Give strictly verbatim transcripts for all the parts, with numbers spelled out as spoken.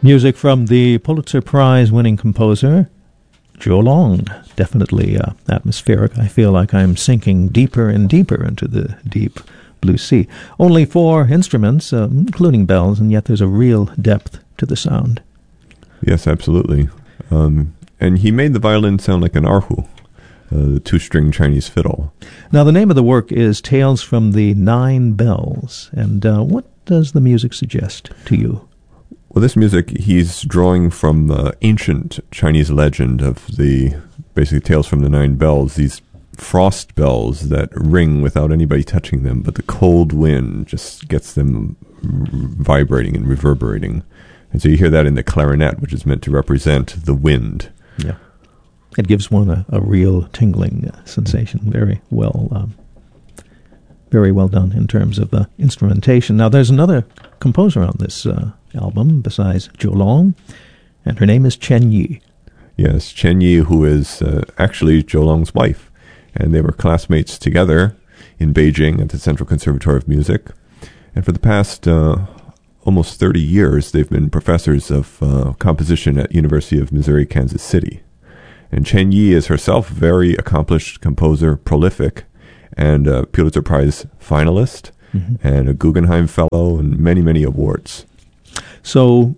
Music from the Pulitzer Prize-winning composer, Joe Long. Definitely uh, atmospheric. I feel like I'm sinking deeper and deeper into the deep blue sea. Only four instruments, uh, including bells, and yet there's a real depth to the sound. Yes, absolutely. Um, and he made the violin sound like an erhu, uh, the two-string Chinese fiddle. Now, the name of the work is Tales from the Nine Bells. And uh, what does the music suggest to you? Well, this music, he's drawing from the ancient Chinese legend of the, basically, Tales from the Nine Bells, these frost bells that ring without anybody touching them, but the cold wind just gets them vibrating and reverberating. And so you hear that in the clarinet, which is meant to represent the wind. Yeah. It gives one a, a real tingling uh, sensation. Very well um, very well done in terms of uh, instrumentation. Now, there's another composer on this uh, album besides Joe Long, and her name is Chen Yi. Yes, Chen Yi, who is uh, actually Joe Long's wife. And they were classmates together in Beijing at the Central Conservatory of Music. And for the past uh, almost thirty years, they've been professors of uh, composition at University of Missouri, Kansas City. And Chen Yi is herself a very accomplished composer, prolific, and a Pulitzer Prize finalist, mm-hmm. and a Guggenheim Fellow, and many, many awards. So,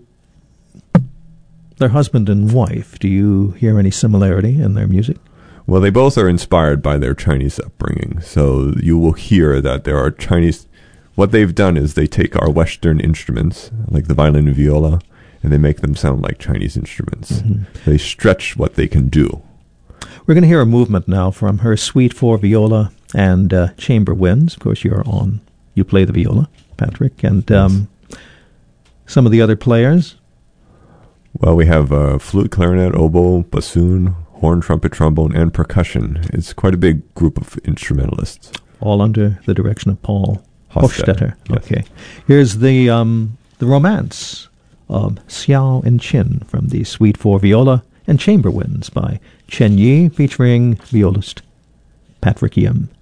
their husband and wife, do you hear any similarity in their music? Well, they both are inspired by their Chinese upbringing. So you will hear that there are Chinese... What they've done is they take our Western instruments, like the violin and viola, and they make them sound like Chinese instruments. Mm-hmm. They stretch what they can do. We're going to hear a movement now from her Suite for Viola and uh, Chamber Winds. Of course, you're on. You play the viola, Patrick, and um, yes. Some of the other players. Well, we have uh, flute, clarinet, oboe, bassoon, horn, trumpet, trombone, and percussion. It's quite a big group of instrumentalists. All under the direction of Paul Hofstetter. Yes. Okay. Here's the um, the romance of Xiao and Qin from the Suite for Viola and Chamber Winds by Chen Yi, featuring violist Patrick Yim.